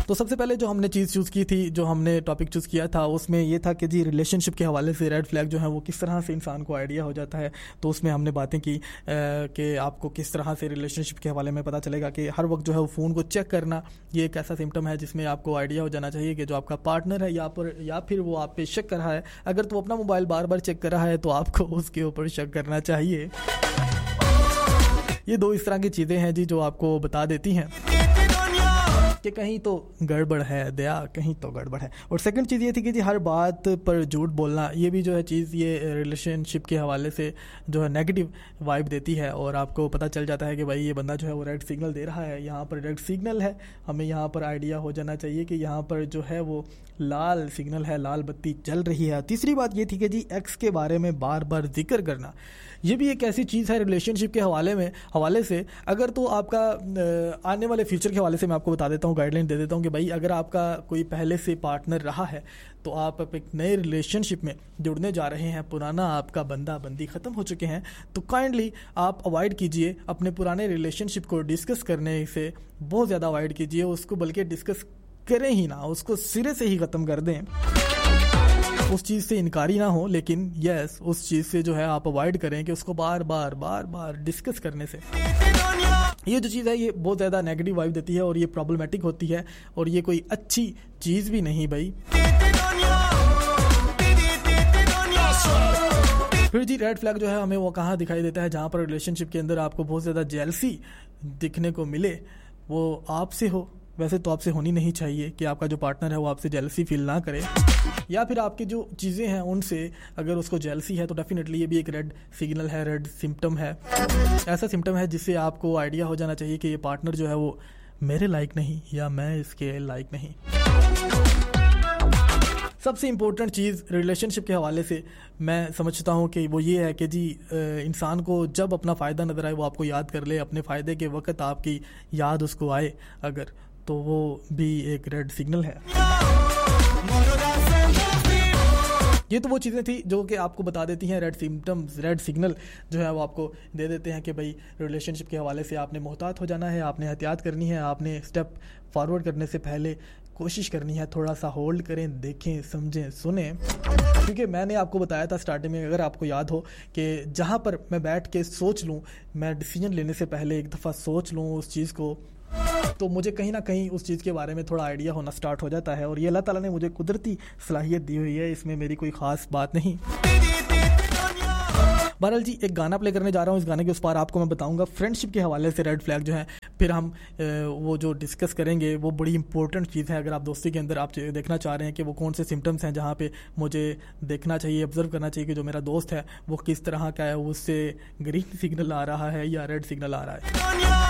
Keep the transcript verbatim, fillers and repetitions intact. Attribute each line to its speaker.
Speaker 1: तो सबसे पहले जो हमने चीज़ चूज़ की थी, जो हमने टॉपिक चूज़ किया था, उसमें ये था कि जी रिलेशनशिप के हवाले से रेड फ्लैग जो है वो किस तरह से इंसान को आइडिया हो जाता है। तो उसमें हमने बातें की कि आपको किस तरह से रिलेशनशिप के हवाले में पता चलेगा कि हर वक्त जो है वो फ़ोन को चेक करना ये एक ऐसा सिम्टम है जिसमें आपको आइडिया हो जाना चाहिए कि जो आपका पार्टनर है या पर या फिर वो आप पे शक कर रहा है। अगर तो अपना मोबाइल बार बार चेक कर रहा है तो आपको उसके ऊपर शक करना चाहिए। ये दो इस तरह की चीज़ें हैं जी जो आपको बता देती हैं कि कहीं तो गड़बड़ है दया, कहीं तो गड़बड़ है। और सेकंड चीज़ ये थी कि जी हर बात पर झूठ बोलना, ये भी जो है चीज़ ये रिलेशनशिप के हवाले से जो है नेगेटिव वाइब देती है और आपको पता चल जाता है कि भाई ये बंदा जो है वो रेड सिग्नल दे रहा है, यहाँ पर रेड सिग्नल है। हमें यहाँ पर आइडिया हो जाना चाहिए कि यहाँ पर जो है वो लाल सिग्नल है, लाल बत्ती जल रही है। तीसरी बात ये थी कि जी एक्स के बारे में बार बार जिक्र करना, ये भी एक ऐसी चीज़ है रिलेशनशिप के हवाले में हवाले से। अगर तो आपका आने वाले फ्यूचर के हवाले से मैं आपको बता देता हूँ, गाइडलाइन दे देता हूँ कि भाई अगर आपका कोई पहले से पार्टनर रहा है तो आप एक नए रिलेशनशिप में जुड़ने जा रहे हैं, पुराना आपका बंदा बंदी ख़त्म हो चुके हैं, तो काइंडली आप अवॉइड कीजिए अपने पुराने रिलेशनशिप को डिस्कस करने से, बहुत ज़्यादा अवॉइड कीजिए उसको, बल्कि डिस्कस करें ही ना, उसको सिरे से ही ख़त्म कर दें। उस चीज़ से इनकारी ना हो, लेकिन यस उस चीज़ से जो है आप अवॉइड करें कि उसको बार बार बार बार डिस्कस करने से ये जो चीज़ है ये बहुत ज़्यादा नेगेटिव वाइब देती है और ये प्रॉब्लमेटिक होती है और ये कोई अच्छी चीज़ भी नहीं भाई। फिर जी रेड फ्लैग जो है हमें वो कहाँ दिखाई देता है, जहाँ पर रिलेशनशिप के अंदर आपको बहुत ज़्यादा जेलसी दिखने को मिले, वो आपसे हो। वैसे तो आपसे होनी नहीं चाहिए कि आपका जो पार्टनर है वो आपसे जेलसी फील ना करे, या फिर आपकी जो चीज़ें हैं उनसे अगर उसको जेलसी है तो डेफिनेटली ये भी एक रेड सिग्नल है, रेड सिम्टम है। ऐसा सिम्टम है जिससे आपको आइडिया हो जाना चाहिए कि ये पार्टनर जो है वो मेरे लायक नहीं या मैं इसके लायक नहीं। सबसे इम्पोर्टेंट चीज़ रिलेशनशिप के हवाले से मैं समझता हूँ कि वो ये है कि जी इंसान को जब अपना फ़ायदा नज़र आए वो आपको याद कर ले, अपने फ़ायदे के वक्त आपकी याद उसको आए अगर, तो वो भी एक रेड सिग्नल है। ये तो वो चीज़ें थी जो कि आपको बता देती हैं रेड सिम्टम्स, रेड सिग्नल जो है वो आपको दे देते हैं कि भाई रिलेशनशिप के हवाले से आपने मोहतात हो जाना है, आपने एहतियात करनी है, आपने स्टेप फॉरवर्ड करने से पहले कोशिश करनी है, थोड़ा सा होल्ड करें, देखें, समझें, सुने। क्योंकि मैंने आपको बताया था स्टार्टिंग में, अगर आपको याद हो कि जहाँ पर मैं बैठ के सोच लूँ, मैं डिसीजन लेने से पहले एक दफ़ा सोच लूँ उस चीज़ को, तो मुझे कहीं ना कहीं उस चीज़ के बारे में थोड़ा आइडिया होना स्टार्ट हो जाता है। और ये अल्लाह ताला ने मुझे कुदरती सलाहियत दी हुई है, इसमें मेरी कोई ख़ास बात नहीं। बहरहाल जी एक गाना प्ले करने जा रहा हूँ, इस गाने के उस पार आपको मैं बताऊंगा फ्रेंडशिप के हवाले से रेड फ्लैग जो है, फिर हम वो जो डिस्कस करेंगे वो बड़ी इंपॉर्टेंट चीज़ है। अगर आप दोस्ती के अंदर आप देखना चाह रहे हैं कि वो कौन से सिम्टम्स हैं जहाँ पे मुझे देखना चाहिए, ऑब्जर्व करना चाहिए कि जो मेरा दोस्त है वो किस तरह का है, उससे ग्रीन सिग्नल आ रहा है या रेड सिग्नल आ रहा है।